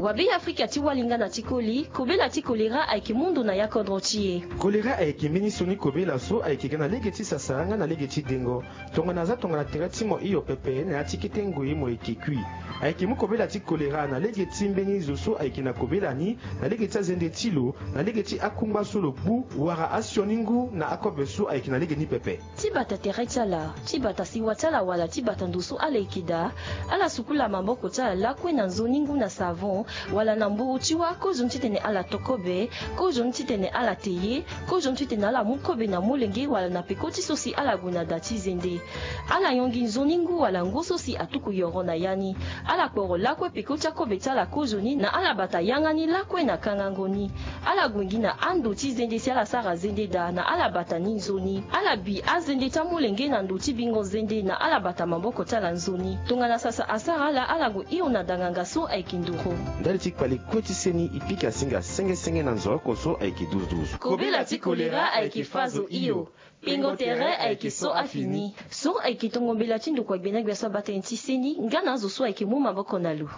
Wabi Afrika ti walinga na tikoli, kobela ti kolera aiki mundu na ya kodrochie. Kolera aiki mini soni kobela so aiki gana legeti sasaranga na legeti dengo. Tonga naza tonga na tera timo iyo pepe na atikite ngui mo ekikui. Aiki mu kobela ti kolera na legeti mbeni zoso aiki na kobela ni na legeti azende tilo na legeti akumba solo bu wara asioningu na akobesu aiki na legeni pepe. Tibata teretala, tibata siwatala wala tibata ndusu alekida, ala sukula mamboko tala lakwe na nzoningu na savon, wala na mbuu tiwa kozo ntitene ala tokobe, kozo ntitene ala teye, kozo ntitene ala mukobe na mulenge wala na pekoti sosi ala guna dati zende. Ala yongi nzoningu wala ngoso si atuku yoro na yani, ala koro lakwe pekoti akobe tala kozo ni na ala bata yangani lakwe na kangangoni. Ala gwengi na ando ti zende si ala sara zende da na ala bata ni nzoni. Ala bi azende ta mulenge na ndo ti bingo zende na ala bata mamboko tala nzoni. Tonga na sasa asara ala go iyo na danganga so aikinduro. Ndali tik pali kweti seni ipika singa senge na nzoro koso aiki duzu. Kobela ti kolera aiki fazo iyo. Pingo tere aiki so afini. So aiki tongombela ti ndukwa gbena gbesa bata enti seni ngana zo so aiki mu maboko na lu.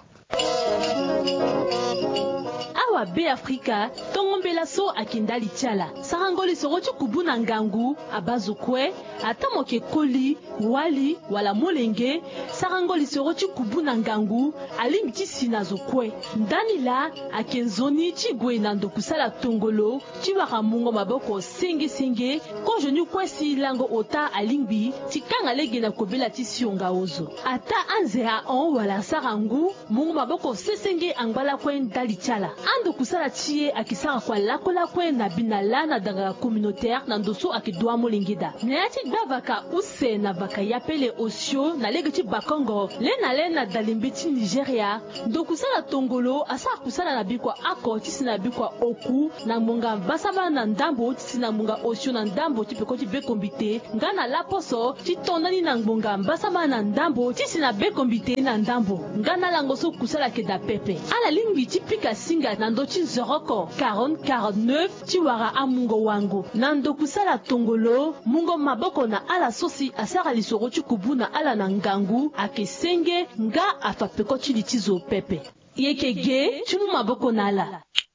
Awa be Afrika tongombela so akindali tiala sarangoli sorochi kubuna ngangu abazo kwe atamoke koli wali wala molenge sarangoli sorochi kubuna ngangu alimbi sina zokwe ndani la akenzoni chigwe na ndokusala tongolo chiwaka mungo maboko senge ko joni kwesi lango ota alimbi tikanga lege na kobela tisionga ozo ata anzea on wala sarangu mungo maboko sesenge angbala kwe ndali tiala ando kusala chie akisanga kwa lakola kwe na binala na danga communautaire na ndoso akidwa molingida nyati davaka use na vaka yapele osio na legeti bakongo le na dalimbiti Nigeria ndo kusala tongolo asa kusala na bikwa ako tisi na bikwa oku na munga basama na ndambo tisi na munga osio na ndambo tipeko ti bekombite ngana la poso titondani na munga basama na ndambo tisi na bekombite na ndambo ngana langoso kusala keda pepe ala limbi tipika singa na ndo Zoroko 40-49 chiwara amungo wangu nando kusala tongolo mungo maboko na ala sosi asara lisoro chikubu na ala na ngangu akesenge nga afapeko chilitizo pepe yekege chimu maboko na ala